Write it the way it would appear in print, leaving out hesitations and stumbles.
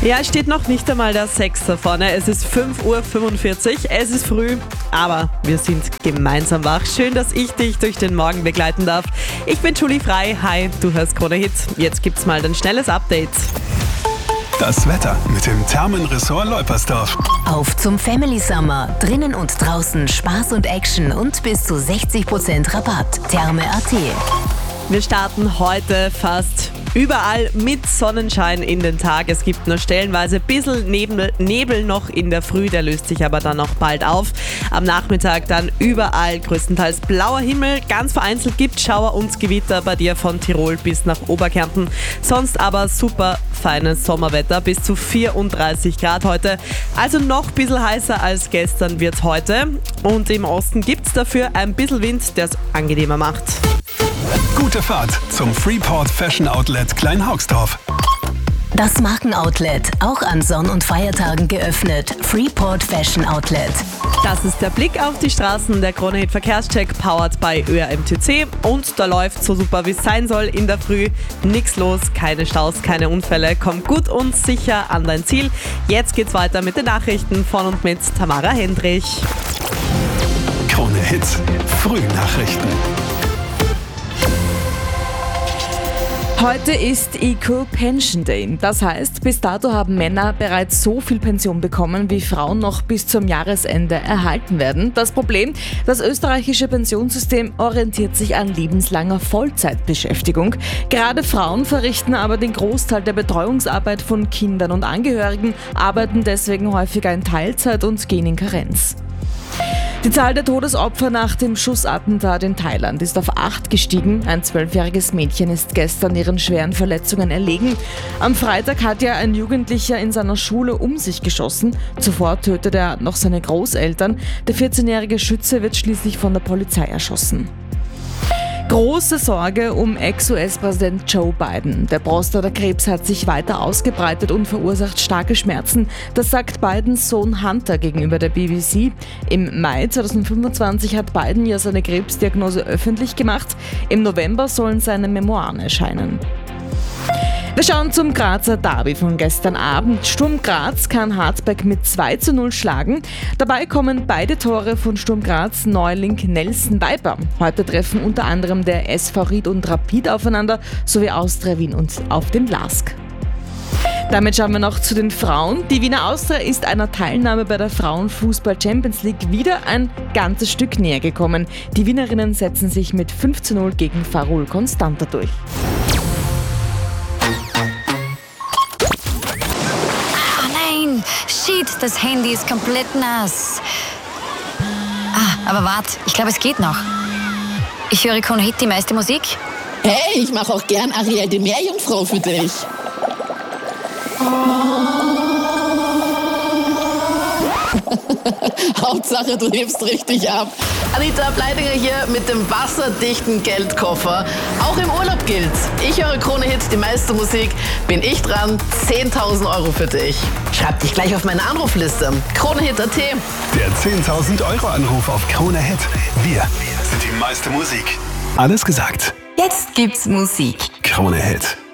Ja, es steht noch nicht einmal der 6 da vorne. Es ist 5:45 Uhr, es ist früh, aber wir sind gemeinsam wach. Schön, dass ich dich durch den Morgen begleiten darf. Ich bin Julie Frei, hi, du hörst Krone Hit. Jetzt gibt's mal ein schnelles Update. Das Wetter mit dem Thermenressort Leupersdorf. Auf zum Family Summer. Drinnen und draußen Spaß und Action und bis zu 60% Rabatt. Therme.at. Wir starten heute fast überall mit Sonnenschein in den Tag. Es gibt nur stellenweise ein bisschen Nebel noch in der Früh, der löst sich aber dann auch bald auf. Am Nachmittag dann überall größtenteils blauer Himmel. Ganz vereinzelt gibt Schauer und Gewitter bei dir von Tirol bis nach Oberkärnten. Sonst aber super feines Sommerwetter, bis zu 34 Grad heute. Also noch ein bisschen heißer als gestern wird es heute. Und im Osten gibt es dafür ein bisschen Wind, der es angenehmer macht. Gute Fahrt zum Freeport Fashion Outlet Kleinhaugsdorf. Das Markenoutlet, auch an Sonn- und Feiertagen geöffnet. Freeport Fashion Outlet. Das ist der Blick auf die Straßen, der Krone Hit Verkehrscheck, powered by ÖRMTC. Und da läuft so super, wie es sein soll in der Früh. Nix los, keine Staus, keine Unfälle. Komm gut und sicher an dein Ziel. Jetzt geht's weiter mit den Nachrichten von und mit Tamara Hendrich. Krone Hit Frühnachrichten. Heute ist Equal Pension Day. Das heißt, bis dato haben Männer bereits so viel Pension bekommen, wie Frauen noch bis zum Jahresende erhalten werden. Das Problem, das österreichische Pensionssystem orientiert sich an lebenslanger Vollzeitbeschäftigung. Gerade Frauen verrichten aber den Großteil der Betreuungsarbeit von Kindern und Angehörigen, arbeiten deswegen häufiger in Teilzeit und gehen in Karenz. Die Zahl der Todesopfer nach dem Schussattentat in Thailand ist auf 8 gestiegen. Ein 12-jähriges Mädchen ist gestern ihren schweren Verletzungen erlegen. Am Freitag hat ja ein Jugendlicher in seiner Schule um sich geschossen. Zuvor tötete er noch seine Großeltern. Der 14-jährige Schütze wird schließlich von der Polizei erschossen. Große Sorge um Ex-US-Präsident Joe Biden. Der Prostatakrebs hat sich weiter ausgebreitet und verursacht starke Schmerzen. Das sagt Bidens Sohn Hunter gegenüber der BBC. Im Mai 2025 hat Biden ja seine Krebsdiagnose öffentlich gemacht. Im November sollen seine Memoiren erscheinen. Wir schauen zum Grazer Derby von gestern Abend. Sturm Graz kann Hartberg mit 2:0 schlagen. Dabei kommen beide Tore von Sturm Graz Neuling Nelson Viper. Heute treffen unter anderem der SV Ried und Rapid aufeinander, sowie Austria Wien und auf dem LASK. Damit schauen wir noch zu den Frauen. Die Wiener Austria ist einer Teilnahme bei der Frauenfußball Champions League wieder ein ganzes Stück näher gekommen. Die Wienerinnen setzen sich mit 5:0 gegen Farul Constanta durch. Shit, das Handy ist komplett nass. Aber warte, ich glaube, es geht noch. Ich höre Krone Hit, die meiste Musik. Hey, ich mache auch gern Ariel die Meerjungfrau für dich. Hauptsache, du hebst richtig ab. Anita Bleidinger hier mit dem wasserdichten Geldkoffer. Auch im Urlaub gilt's. Ich höre Krone Hit, die meiste Musik. Bin ich dran? 10.000 Euro für dich. Schreib dich gleich auf meine Anrufliste. KroneHit.at. Der 10.000 Euro Anruf auf Krone Hit. Wir sind die meiste Musik. Alles gesagt. Jetzt gibt's Musik. Krone Hit.